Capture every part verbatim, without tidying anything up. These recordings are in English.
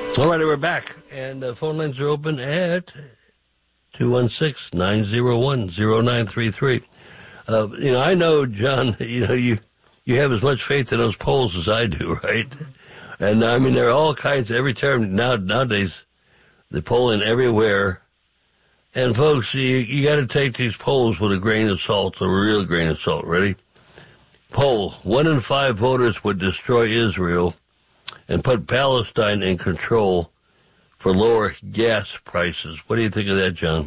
All right, we're back, and uh, phone lines are open at two one six, nine zero one, zero nine three three. Uh, you know, I know, John, you know, you, you have as much faith in those polls as I do, right? And, I mean, there are all kinds, every term, now, nowadays, they're polling everywhere. And, folks, you, you got to take these polls with a grain of salt, a real grain of salt. Ready? Poll, one in five voters would destroy Israel and put Palestine in control for lower gas prices. What do you think of that, John?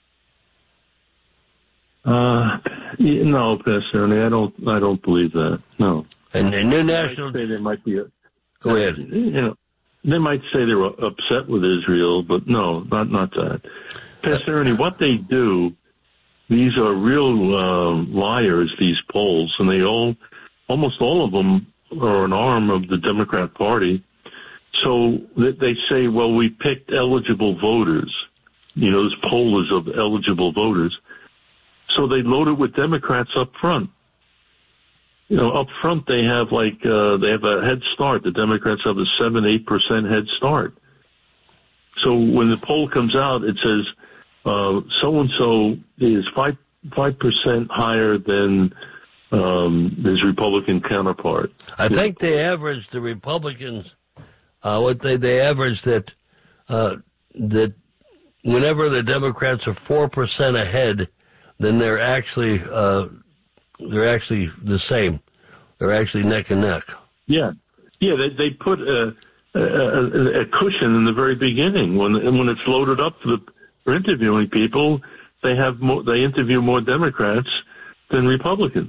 Uh, no, Pastor Ernie, I don't. I don't believe that. No. And the new national. Say they might be. A, Go ahead. You know, they might say they were upset with Israel, but no, not not that. Pastor Ernie, what they do, these are real uh, liars. These polls, and they all, almost all of them, are an arm of the Democrat Party. So they say, well, we picked eligible voters. You know, this poll is of eligible voters. So they load it with Democrats up front. You know, up front they have like, uh, they have a head start. The Democrats have a seven, eight percent head start. So when the poll comes out, it says, uh, so-and-so is five, five percent higher than, um, his Republican counterpart. I think they averaged the Republicans, uh, what they, they averaged that, uh, that whenever the Democrats are four percent ahead, then they're actually uh, they're actually the same. They're actually neck and neck. Yeah, yeah. They they put a, a, a cushion in the very beginning when when it's loaded up for, the, for interviewing people. They have more, they interview more Democrats than Republicans.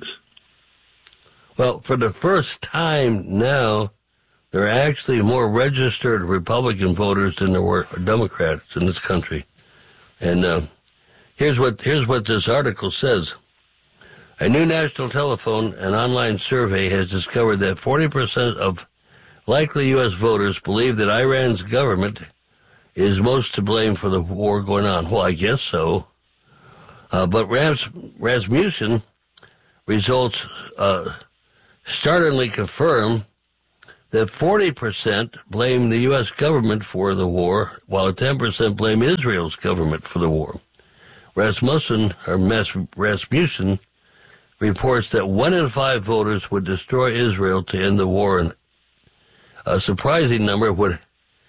Well, for the first time now, there are actually more registered Republican voters than there were Democrats in this country, and. Uh, Here's what here's what this article says. A new national telephone and online survey has discovered that forty percent of likely U S voters believe that Iran's government is most to blame for the war going on. Well, I guess so. Uh, but Ras- Rasmussen results uh, startlingly confirm that forty percent blame the U S government for the war, while ten percent blame Israel's government for the war. Rasmussen, or Rasmussen, reports that one in five voters would destroy Israel to end the war, and a surprising number would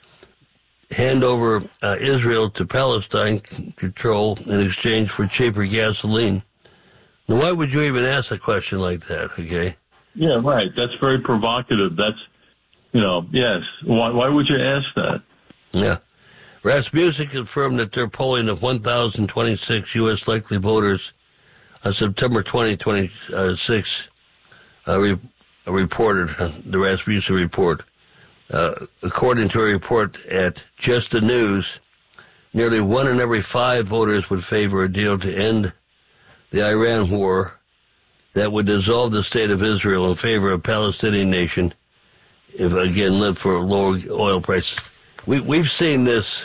hand over uh, Israel to Palestine control in exchange for cheaper gasoline. Now, why would you even ask a question like that, okay? Yeah, right. That's very provocative. That's, you know, yes. Why, why would you ask that? Yeah. Rasmussen confirmed that their polling of one thousand twenty-six U S likely voters on September twenty twenty-six uh, re- reported, uh, the Rasmussen report. Uh, according to a report at Just the News, nearly one in every five voters would favor a deal to end the Iran war that would dissolve the state of Israel in favor of a Palestinian nation, if, again, live for lower oil prices. We, we've seen this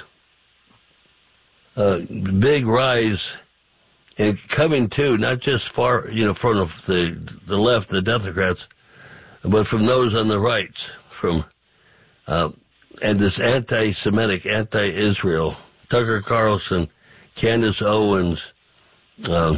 uh, big rise and coming too, not just far, you know, from the the left, the Democrats, but from those on the right, from uh, and this anti-Semitic, anti-Israel, Tucker Carlson, Candace Owens, um,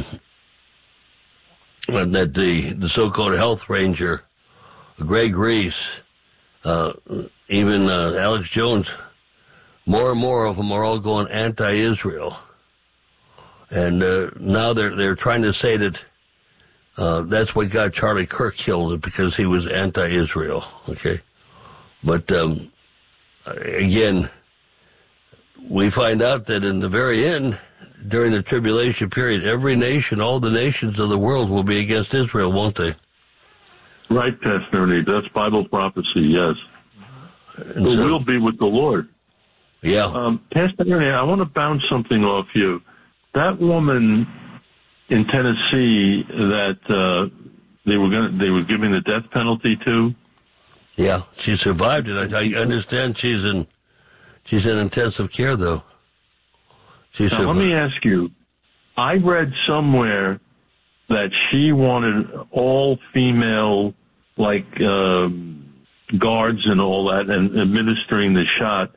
that the the so-called health ranger, Greg Reese, uh, even uh, Alex Jones. More and more of them are all going anti-Israel, and uh, now they're they're trying to say that uh, that's what got Charlie Kirk killed, because he was anti-Israel. Okay, but um, again, we find out that in the very end, during the tribulation period, every nation, all the nations of the world, will be against Israel, won't they? Right, Pastor Ernie. That's Bible prophecy. Yes, and so, we'll be with the Lord. Yeah. Um, Pastor Ernie, I want to bounce something off you. That woman in Tennessee that uh, they were going they were giving the death penalty to. Yeah, she survived it. I, I understand she's in she's in intensive care though. She now, let me ask you. I read somewhere that she wanted all female, like um, guards and all that, and administering the shot.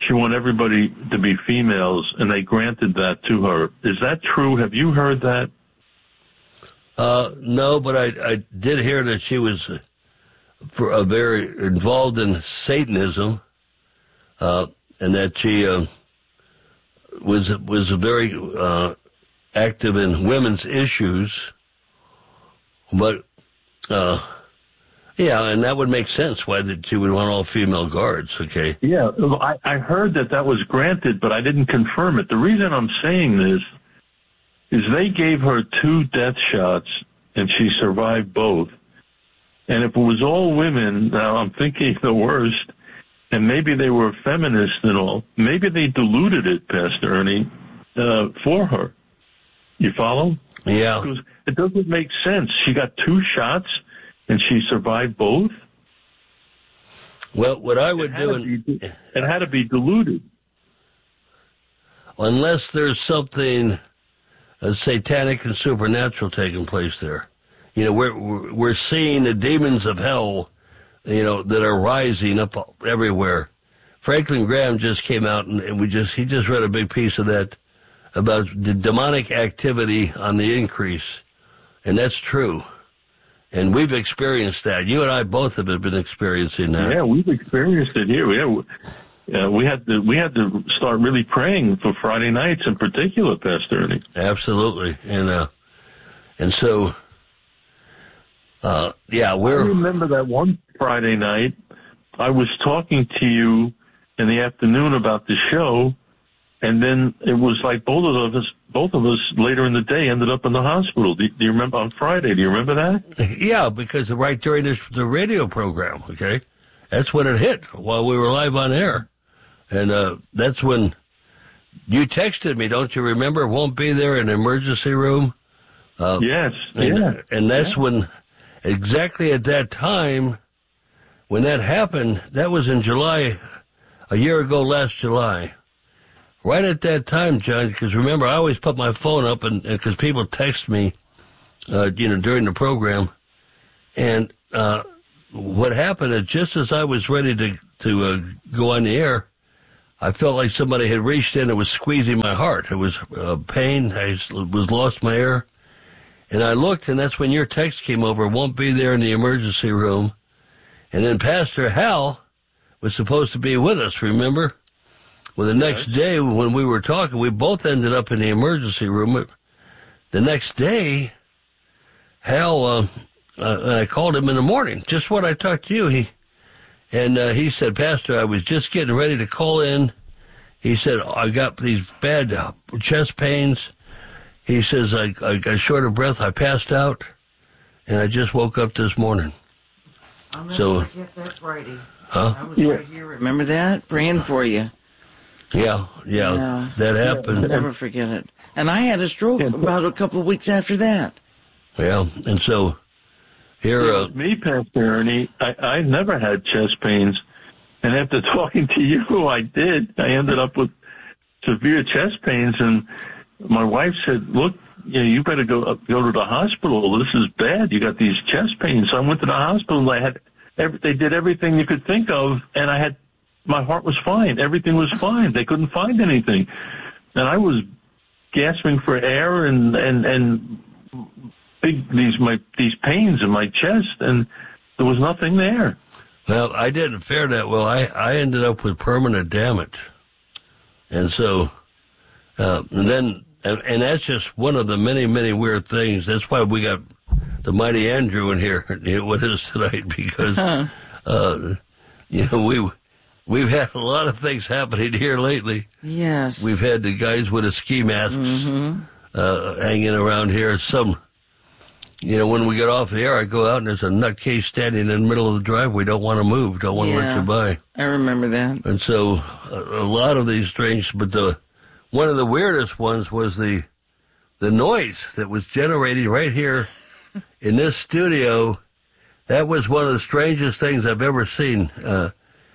she wanted everybody to be females, and they granted that to her. Is that true? Have you heard that? Uh, no, but I, I did hear that she was uh, for a very involved in Satanism, uh, and that she uh, was was very uh, active in women's issues. But uh, yeah, and that would make sense why that she would want all female guards. Okay. Yeah, I, I heard that that was granted, but I didn't confirm it. The reason I'm saying this is they gave her two death shots, and she survived both. And if it was all women, now I'm thinking the worst, and maybe they were feminists and all, maybe they diluted it, Pastor Ernie, uh, for her. You follow? Yeah. Because it doesn't make sense. She got two shots, and she survived both. Well, what I would it do... Be, it had to be diluted. Unless there's something... Uh, satanic and supernatural taking place there. You know, we're, we're we're seeing the demons of hell, you know, that are rising up everywhere. Franklin Graham just came out and, and we just he just read a big piece of that about the demonic activity on the increase, and that's true. And we've experienced that. You and I both have been experiencing that. Yeah, we've experienced it here. Yeah. Uh, we had to we had to start really praying for Friday nights in particular, Pastor Ernie. Absolutely, and uh, and so, uh, yeah, we're. I remember that one Friday night, I was talking to you in the afternoon about the show, and then it was like both of us, both of us later in the day ended up in the hospital. Do, do you remember on Friday? Do you remember that? Yeah, because right during this the radio program, okay, that's when it hit while we were live on air. And uh, that's when you texted me, don't you remember? Won't be there in the emergency room. Uh, yes, and, yeah. And that's yeah. when, exactly at that time, when that happened, that was in July, a year ago last July. Right at that time, John, because remember, I always put my phone up, and because people text me, uh, you know, during the program. And uh, what happened is just as I was ready to, to uh, go on the air, I felt like somebody had reached in and was squeezing my heart. It was uh, pain. I was lost my air. And I looked, and that's when your text came over, won't be there in the emergency room. And then Pastor Hal was supposed to be with us, remember? Well, the next day when we were talking, we both ended up in the emergency room. The next day, Hal, uh, uh, and I called him in the morning, just what I talked to you. He And uh, he said, Pastor, I was just getting ready to call in. He said, I got these bad uh, chest pains. He says, I, I got short of breath. I passed out, and I just woke up this morning. I'll never so, forget that Friday. Huh? I was yeah. right here. Remember that? Praying for you. Yeah, yeah, yeah. that happened. I'll never forget it. And I had a stroke about a couple of weeks after that. Yeah, and so... Here, uh, me, Pastor Ernie, I, I never had chest pains, and after talking to you, I did. I ended up with severe chest pains, and my wife said, "Look, you know, you better go go to the hospital. This is bad. You got these chest pains." So I went to the hospital, and I had every, they did everything you could think of, and I had my heart was fine. Everything was fine. They couldn't find anything, and I was gasping for air and and and. Big, these my these pains in my chest, and there was nothing there. Well, I didn't fare that well. I, I ended up with permanent damage, and so uh, and then and, and that's just one of the many many weird things. That's why we got the mighty Andrew in here with us tonight, because uh-huh. uh, you know we we've had a lot of things happening here lately. Yes, we've had the guys with the ski masks mm-hmm. uh, hanging around here. Some. You know, when we get off the air, I go out and there's a nutcase standing in the middle of the driveway. Don't want to move. Don't want to yeah, let you by. I remember that. And so a, a lot of these strange, but the one of the weirdest ones was the the noise that was generated right here in this studio. That was one of the strangest things I've ever seen. Uh,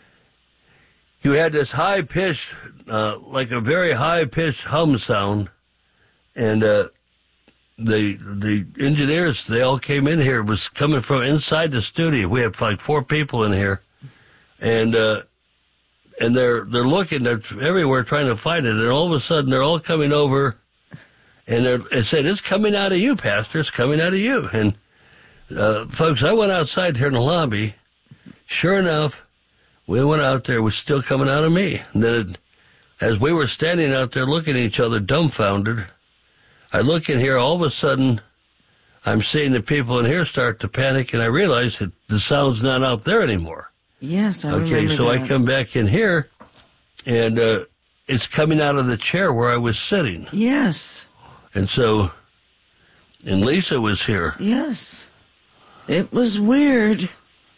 you had this high pitched, uh, like a very high pitched hum sound, and uh, the the engineers, they all came in here. It was coming from inside the studio. We had like four people in here, and uh, and they're they're looking, they're everywhere trying to find it, and all of a sudden they're all coming over, and they're it said, "It's coming out of you, Pastor. It's coming out of you." And uh, folks, I went outside here in the lobby. Sure enough, we went out there. It was still coming out of me. And then, it, as we were standing out there looking at each other, dumbfounded, I look in here. All of a sudden, I'm seeing the people in here start to panic, and I realize that the sound's not out there anymore. Yes, I Okay, remember so that. I come back in here, and uh, it's coming out of the chair where I was sitting. Yes. And so, and Lisa was here. Yes. It was weird.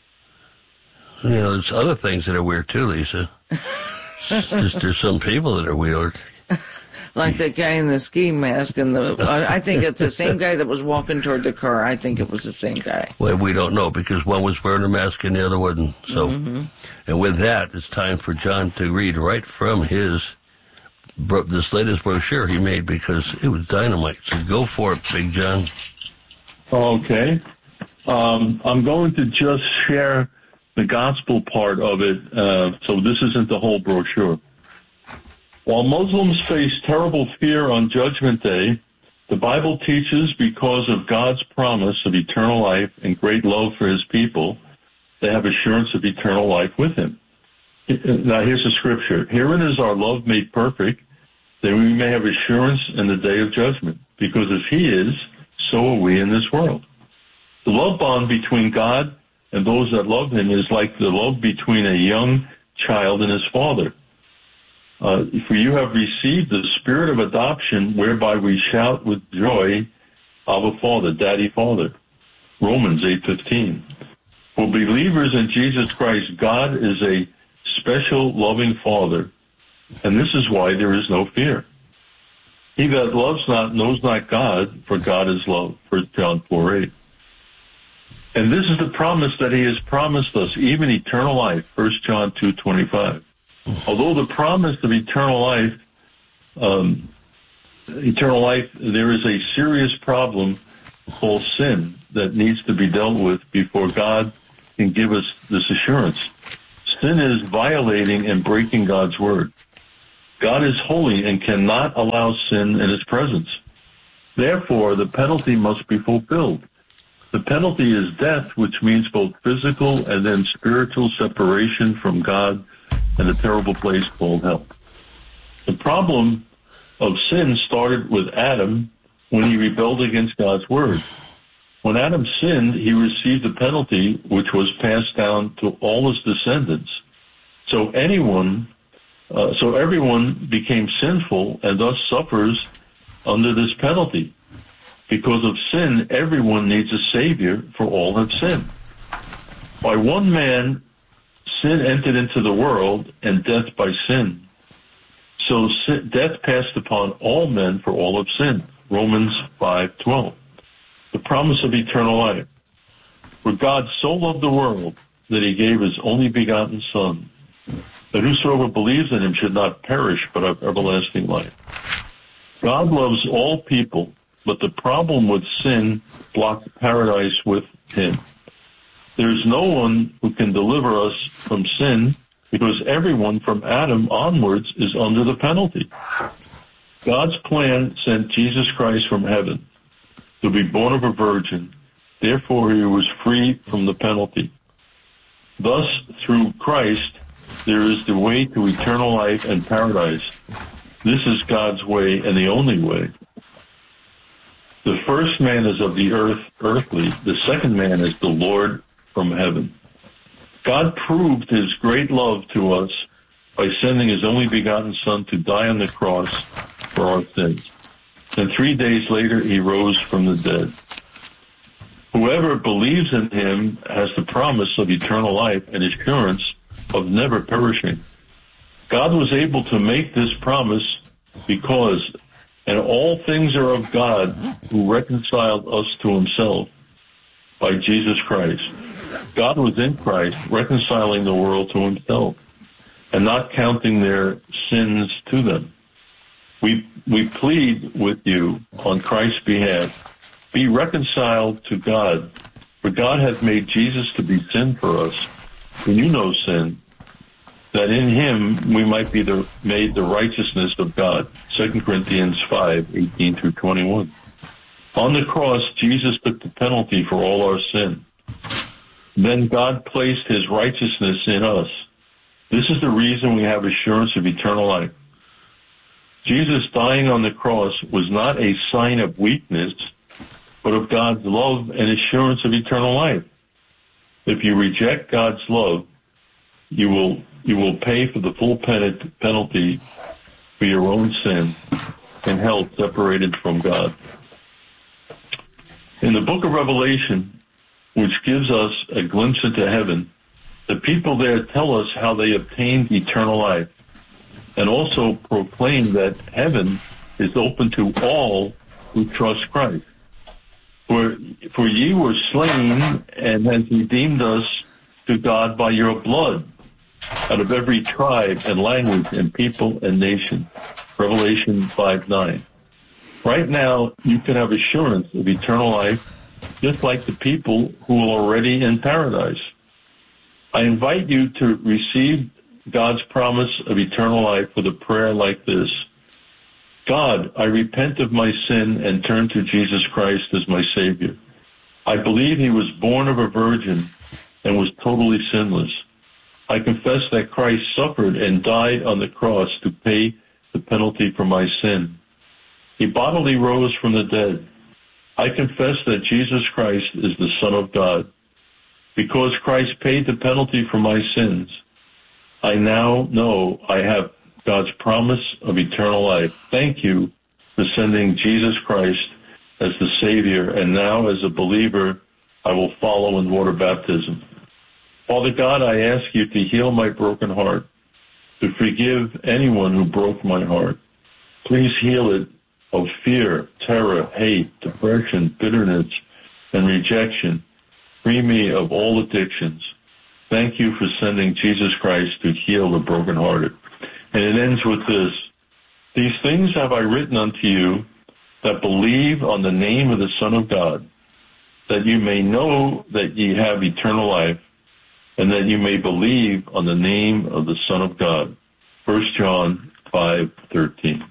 You know, there's other things that are weird too, Lisa. It's just there's some people that are weird. Like that guy in the ski mask, and the I think it's the same guy that was walking toward the car. I think it was the same guy. Well, we don't know because one was wearing a mask and the other wasn't. So, mm-hmm. And with that, it's time for John to read right from his bro- this latest brochure he made because it was dynamite. So go for it, Big John. Okay. Um, I'm going to just share the gospel part of it, uh, so this isn't the whole brochure. While Muslims face terrible fear on Judgment Day, the Bible teaches because of God's promise of eternal life and great love for his people, they have assurance of eternal life with him. Now here's the scripture. Herein is our love made perfect, that we may have assurance in the day of judgment, because if he is, so are we in this world. The love bond between God and those that love him is like the love between a young child and his father. Uh, for you have received the spirit of adoption, whereby we shout with joy, Abba Father, Daddy Father. Romans eight fifteen. For believers in Jesus Christ, God is a special loving Father, and this is why there is no fear. He that loves not knows not God, for God is love. First John four eight. And this is the promise that he has promised us, even eternal life, First John two twenty-five. Although the promise of eternal life, um, eternal life, there is a serious problem called sin that needs to be dealt with before God can give us this assurance. Sin is violating and breaking God's word. God is holy and cannot allow sin in his presence. Therefore, the penalty must be fulfilled. The penalty is death, which means both physical and then spiritual separation from God and a terrible place called hell. The problem of sin started with Adam when he rebelled against God's word. When Adam sinned, he received a penalty which was passed down to all his descendants. So anyone, uh, so everyone became sinful and thus suffers under this penalty. Because of sin, everyone needs a Savior, for all have sinned. By one man, sin entered into the world, and death by sin. So sin, death passed upon all men, for all have sinned. Romans five twelve. The promise of eternal life. For God so loved the world that he gave his only begotten Son, that whosoever believes in him should not perish, but have everlasting life. God loves all people, but the problem with sin blocked paradise with him. There's no one who can deliver us from sin because everyone from Adam onwards is under the penalty. God's plan sent Jesus Christ from heaven to be born of a virgin. Therefore, he was free from the penalty. Thus, through Christ, there is the way to eternal life and paradise. This is God's way and the only way. The first man is of the earth, earthly. The second man is the Lord from heaven. God proved his great love to us by sending his only begotten Son to die on the cross for our sins. And three days later, he rose from the dead. Whoever believes in him has the promise of eternal life and assurance of never perishing. God was able to make this promise because, and all things are of God, who reconciled us to himself by Jesus Christ. God was in Christ, reconciling the world to himself and not counting their sins to them. We, we plead with you on Christ's behalf, be reconciled to God, for God hath made Jesus to be sin for us, who knew no sin, that in him we might be the, made the righteousness of God. Second Corinthians five, eighteen through twenty-one. On the cross, Jesus took the penalty for all our sin. Then God placed his righteousness in us. This is the reason we have assurance of eternal life. Jesus dying on the cross was not a sign of weakness, but of God's love and assurance of eternal life. If you reject God's love, you will you will pay for the full pen- penalty for your own sin and hell separated from God. In the book of Revelation, which gives us a glimpse into heaven, the people there tell us how they obtained eternal life, and also proclaim that heaven is open to all who trust Christ. For, for ye were slain and has redeemed us to God by your blood out of every tribe and language and people and nation. Revelation five nine. Right now, you can have assurance of eternal life just like the people who are already in paradise. I invite you to receive God's promise of eternal life with a prayer like this. God, I repent of my sin and turn to Jesus Christ as my Savior. I believe he was born of a virgin and was totally sinless. I confess that Christ suffered and died on the cross to pay the penalty for my sin. He bodily rose from the dead. I confess that Jesus Christ is the Son of God. Because Christ paid the penalty for my sins, I now know I have God's promise of eternal life. Thank you for sending Jesus Christ as the Savior, and now as a believer, I will follow in water baptism. Father God, I ask you to heal my broken heart, to forgive anyone who broke my heart. Please heal it of fear, terror, hate, depression, bitterness, and rejection. Free me of all addictions. Thank you for sending Jesus Christ to heal the brokenhearted. And it ends with this. These things have I written unto you that believe on the name of the Son of God, that you may know that ye have eternal life, and that you may believe on the name of the Son of God. First John five thirteen.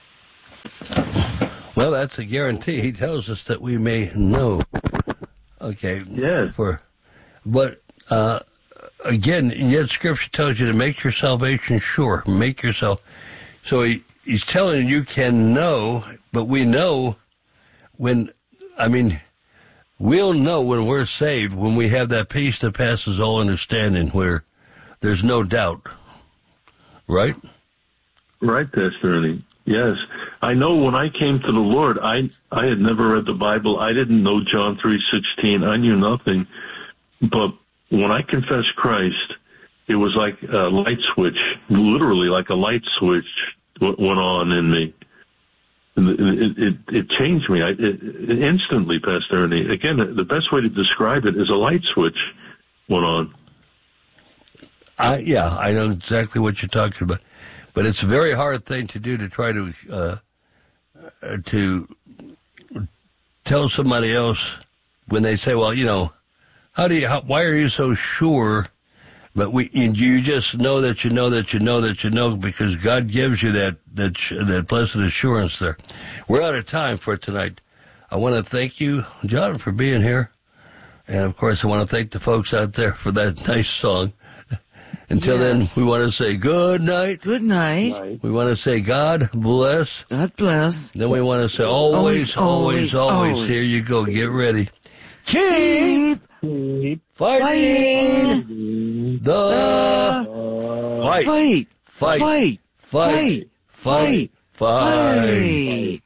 Well, that's a guarantee. He tells us that we may know. Okay. Yes. For, but, uh, again, yet Scripture tells you to make your salvation sure. Make yourself. So he, he's telling you you can know, but we know when, I mean, we'll know when we're saved, when we have that peace that passes all understanding, where there's no doubt. Right? Right, Pastor Ernie. Yes. I know when I came to the Lord, I I had never read the Bible. I didn't know John three sixteen. I knew nothing. But when I confessed Christ, it was like a light switch, literally like a light switch went on in me. It, it, it changed me I, it, it instantly, Pastor Ernie. Again, the best way to describe it is a light switch went on. I, yeah, I know exactly what you're talking about. But it's a very hard thing to do to try to uh, to tell somebody else when they say, well, you know, how do you, how, why are you so sure? But we, you just know that you know that you know that you know because God gives you that, that, that blessed assurance there. We're out of time for tonight. I want to thank you, John, for being here. And, of course, I want to thank the folks out there for that nice song. Until yes. then, we want to say good night. Good night. We want to say God bless. God bless. Then we want to say always, always, always, always. always. Here you go. Get ready. Keep, Keep fighting, fighting the, the fight. Fight. Fight. Fight. Fight. Fight. Fight. Fight.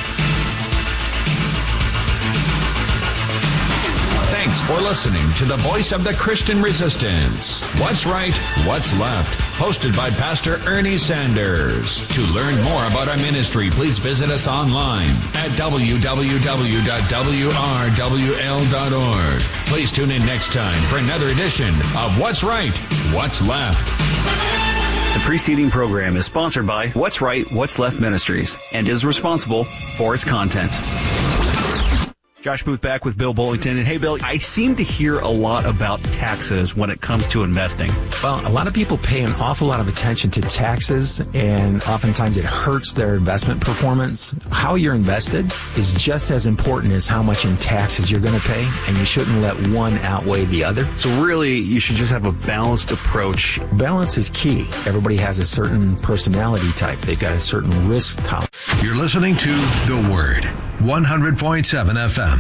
Thanks for listening to the Voice of the Christian Resistance. What's Right, What's Left? Hosted by Pastor Ernie Sanders. To learn more about our ministry, please visit us online at w w w dot w r w l dot org. Please tune in next time for another edition of What's Right, What's Left. The preceding program is sponsored by What's Right, What's Left Ministries and is responsible for its content. Josh Booth back with Bill Bullington. And hey, Bill, I seem to hear a lot about taxes when it comes to investing. Well, a lot of people pay an awful lot of attention to taxes, and oftentimes it hurts their investment performance. How you're invested is just as important as how much in taxes you're going to pay, and you shouldn't let one outweigh the other. So really, you should just have a balanced approach. Balance is key. Everybody has a certain personality type. They've got a certain risk tolerance. You're listening to The Word, one hundred point seven F M.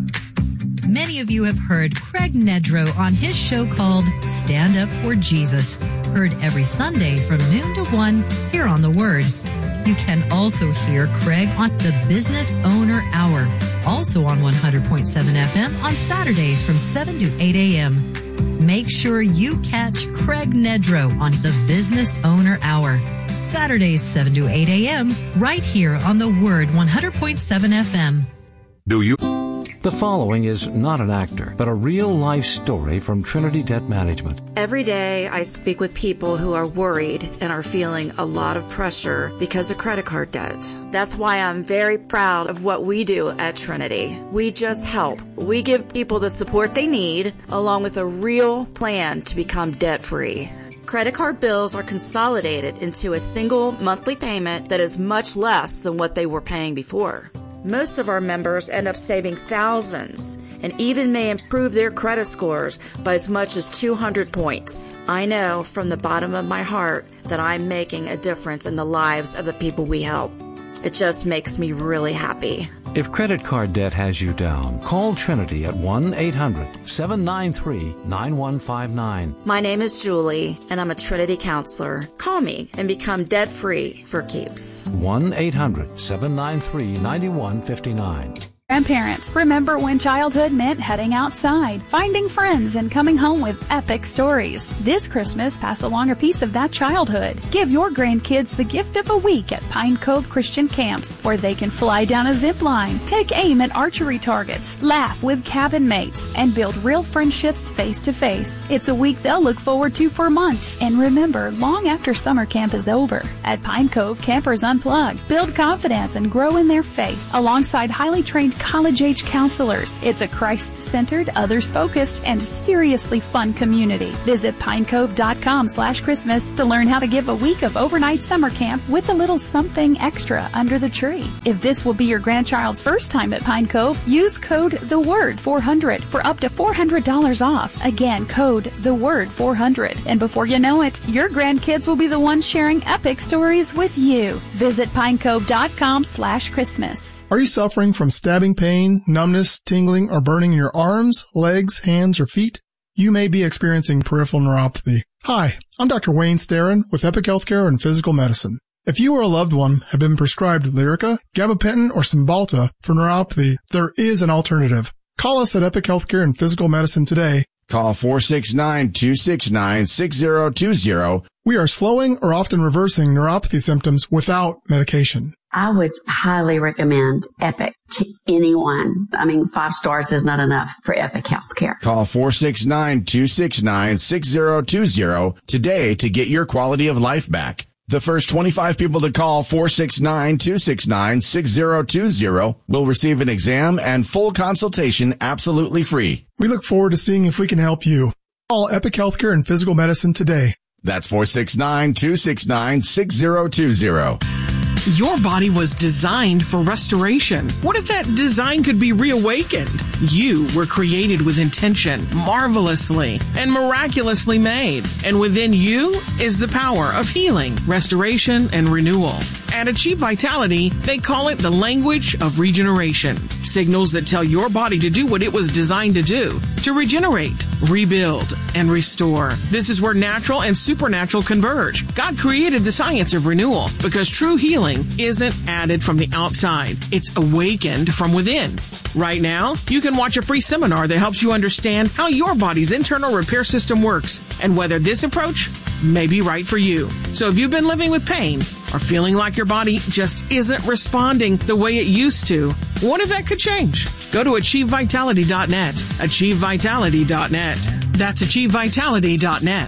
Many of you have heard Craig Nedrow on his show called Stand Up for Jesus, heard every Sunday from noon to one here on The Word. You can also hear Craig on the Business Owner Hour, also on one hundred point seven F M on Saturdays from seven to eight a.m. Make sure you catch Craig Nedrow on the Business Owner Hour, Saturdays seven to eight a.m. right here on The Word one hundred point seven F M. Do you? The following is not an actor, but a real-life story from Trinity Debt Management. Every day I speak with people who are worried and are feeling a lot of pressure because of credit card debt. That's why I'm very proud of what we do at Trinity. We just help. We give people the support they need, along with a real plan to become debt-free. Credit card bills are consolidated into a single monthly payment that is much less than what they were paying before. Most of our members end up saving thousands and even may improve their credit scores by as much as two hundred points. I know from the bottom of my heart that I'm making a difference in the lives of the people we help. It just makes me really happy. If credit card debt has you down, call Trinity at one eight hundred seven nine three nine one five nine. My name is Julie, and I'm a Trinity counselor. Call me and become debt-free for keeps. one eight hundred seven nine three nine one five nine. Grandparents, remember when childhood meant heading outside, finding friends, and coming home with epic stories. This Christmas, pass along a piece of that childhood. Give your grandkids the gift of a week at Pine Cove Christian Camps, where they can fly down a zip line, take aim at archery targets, laugh with cabin mates, and build real friendships face to face. It's a week they'll look forward to for months, and remember long after summer camp is over. At Pine Cove, campers unplug, build confidence, and grow in their faith, alongside highly trained college-age counselors. It's a Christ-centered, others-focused, and seriously fun community. Visit pinecove.com slash Christmas to learn how to give a week of overnight summer camp with a little something extra under the tree. If this will be your grandchild's first time at Pine Cove, use code The Word four hundred for up to four hundred dollars off. Again, code The Word four hundred. And before you know it, your grandkids will be the ones sharing epic stories with you. Visit pinecove.com slash Christmas. Are you suffering from stabbing pain, numbness, tingling, or burning in your arms, legs, hands, or feet? You may be experiencing peripheral neuropathy. Hi, I'm Doctor Wayne Starrin with Epic Healthcare and Physical Medicine. If you or a loved one have been prescribed Lyrica, gabapentin, or Cymbalta for neuropathy, there is an alternative. Call us at Epic Healthcare and Physical Medicine today. Call four six nine, two six nine, six zero two zero. We are slowing or often reversing neuropathy symptoms without medication. I would highly recommend Epic to anyone. I mean, five stars is not enough for Epic Healthcare. Call four six nine, two six nine, six zero two zero today to get your quality of life back. The first twenty-five people to call four six nine, two six nine, six zero two zero will receive an exam and full consultation absolutely free. We look forward to seeing if we can help you. Call Epic Healthcare and Physical Medicine today. That's four six nine, two six nine, six zero two zero. Your body was designed for restoration. What if that design could be reawakened? You were created with intention, marvelously and miraculously made. And within you is the power of healing, restoration, and renewal. At Achieve Vitality, they call it the language of regeneration. Signals that tell your body to do what it was designed to do, to regenerate, rebuild, and restore. This is where natural and supernatural converge. God created the science of renewal because true healing isn't added from the outside. It's awakened from within. Right now, you can watch a free seminar that helps you understand how your body's internal repair system works and whether this approach may be right for you. So if you've been living with pain or feeling like your body just isn't responding the way it used to, what if that could change? Go to achieve vitality dot net. achieve vitality dot net. That's achieve vitality dot net.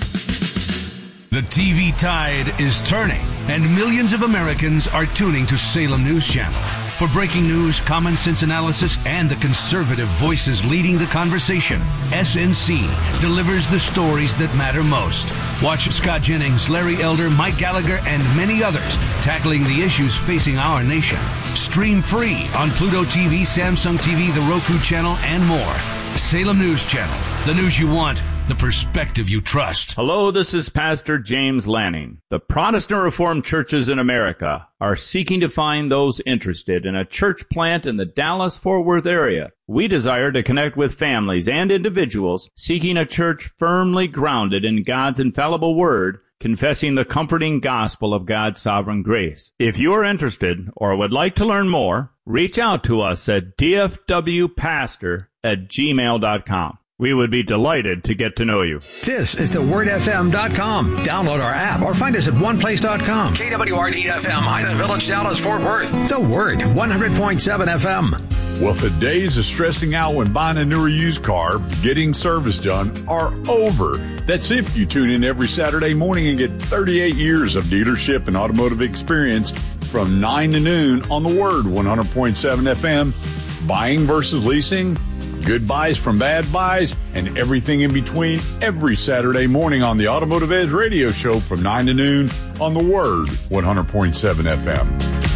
The T V tide is turning, and millions of Americans are tuning to Salem News Channel. For breaking news, common sense analysis, and the conservative voices leading the conversation, S N C delivers the stories that matter most. Watch Scott Jennings, Larry Elder, Mike Gallagher, and many others tackling the issues facing our nation. Stream free on Pluto T V, Samsung T V, the Roku channel, and more. Salem News Channel. The news you want, the perspective you trust. Hello, this is Pastor James Lanning. The Protestant Reformed churches in America are seeking to find those interested in a church plant in the Dallas-Fort Worth area. We desire to connect with families and individuals seeking a church firmly grounded in God's infallible word, confessing the comforting gospel of God's sovereign grace. If you are interested or would like to learn more, reach out to us at d f w pastor at gmail dot com. We would be delighted to get to know you. This is the word f m dot com. Download our app or find us at one place dot com. K W R D F M, Highland Village, Dallas, Fort Worth. The Word, one hundred point seven F M. Well, the days of stressing out when buying a new or used car, getting service done, are over. That's if you tune in every Saturday morning and get thirty-eight years of dealership and automotive experience from nine to noon on the Word, one hundred point seven F M. Buying versus leasing, good buys from bad buys, and everything in between every Saturday morning on the Automotive Edge radio show from nine to noon on the Word, one hundred point seven F M.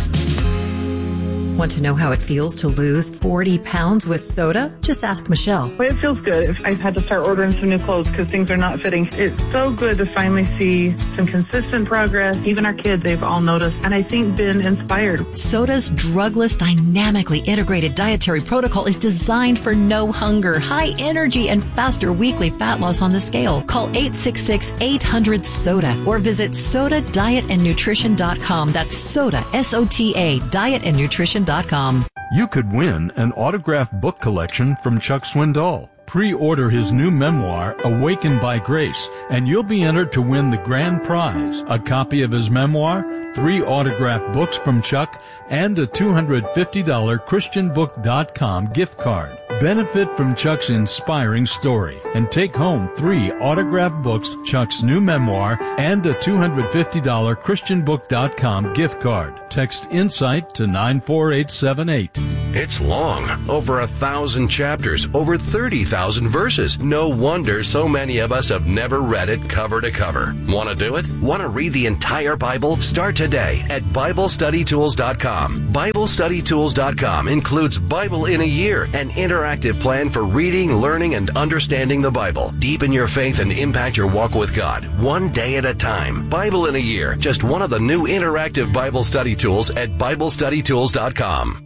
Want to know how it feels to lose forty pounds with soda? Just ask Michelle. Well, it feels good. I've had to start ordering some new clothes because things are not fitting. It's so good to finally see some consistent progress. Even our kids, they've all noticed, and I think been inspired. Soda's drugless, dynamically integrated dietary protocol is designed for no hunger, high energy, and faster weekly fat loss on the scale. Call eight six six, eight hundred, SODA or visit soda diet and nutrition dot com. That's SODA, S O T A, diet and nutrition dot com. You could win an autographed book collection from Chuck Swindoll. Pre-order his new memoir, Awakened by Grace, and you'll be entered to win the grand prize, a copy of his memoir, three autographed books from Chuck, and a two hundred fifty dollars Christian book dot com gift card. Benefit from Chuck's inspiring story and take home three autographed books, Chuck's new memoir, and a two hundred fifty dollars Christian book dot com gift card. Text INSIGHT to nine four eight seven eight. It's long, over a thousand chapters, over thirty thousand verses. No wonder so many of us have never read it cover to cover. Want to do it? Want to read the entire Bible? Start today at Bible Study Tools dot com. Bible Study Tools dot com includes Bible in a Year, an interactive plan for reading, learning, and understanding the Bible. Deepen your faith and impact your walk with God, one day at a time. Bible in a Year, just one of the new interactive Bible study tools at Bible Study Tools dot com.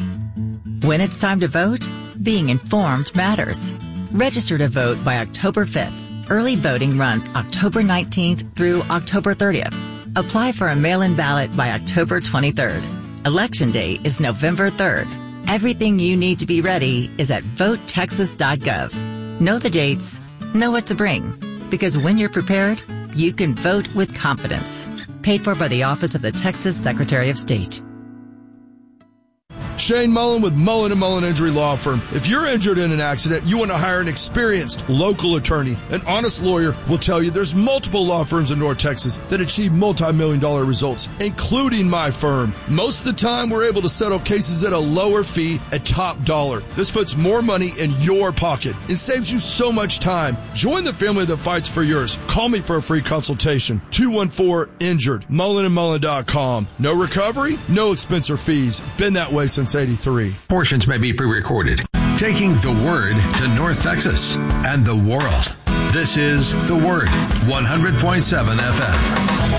When it's time to vote, being informed matters. Register to vote by October fifth. Early voting runs October nineteenth through October thirtieth. Apply for a mail-in ballot by October twenty-third. Election day is November third. Everything you need to be ready is at vote texas dot gov. Know the dates, know what to bring, because when you're prepared, you can vote with confidence. Paid for by the Office of the Texas Secretary of State. Shane Mullen with Mullen and Mullen Injury Law Firm. If you're injured in an accident, you want to hire an experienced local attorney. An honest lawyer will tell you there's multiple law firms in North Texas that achieve multi-million dollar results, including my firm. Most of the time, we're able to settle cases at a lower fee at top dollar. This puts more money in your pocket. It saves you so much time. Join the family that fights for yours. Call me for a free consultation. two one four, injured. Mullen and Mullen dot com. No recovery, no expense or fees. Been that way since eighty-three. Portions may be pre-recorded. Taking the Word to North Texas and the world. This is The Word, one hundred point seven F M.